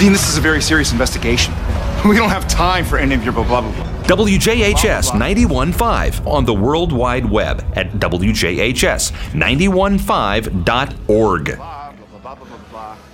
Dean, this is a very serious investigation. We don't have time for any of your blah, blah, blah. WJHS 91.5 on the World Wide Web at WJHS915.org. Blah, blah, blah, blah, blah, blah.